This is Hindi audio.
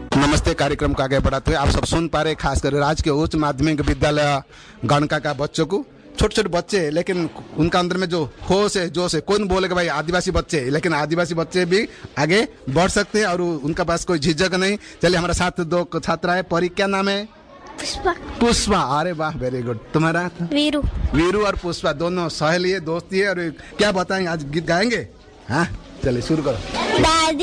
नमस्ते। कार्यक्रम को आगे बढ़ाते हुए आप सब सुन पा रहे, खासकर राजकीय उच्च माध्यमिक विद्यालय गणका का बच्चों को, छोटे छोटे बच्चे, लेकिन उनका अंदर में जो होश है, जोश है। कौन बोलेगा भाई आदिवासी बच्चे, लेकिन आदिवासी बच्चे भी आगे बढ़ सकते हैं और उनका पास कोई झिझक नहीं। चलिए, हमारे साथ दो छात्रा है। परी, क्या नाम है? पुष्पा। पुष्पा, अरे वाह, वेरी गुड। तुम्हारा? वीरू। वीरू और पुष्पा दोनों सहेली है, दोस्ती है। और क्या बताएंगे, आज गीत गाएंगे? हाँ, चलिए शुरू करो। दादी